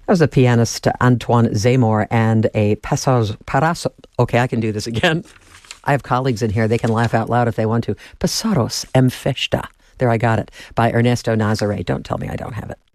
That was the pianist Antoine Zemmour and a Pasos. Okay, I can do this again. I have colleagues in here. They can laugh out loud if they want to. Pasaros em Festa. There, I got it. By Ernesto Nazare. Don't tell me I don't have it.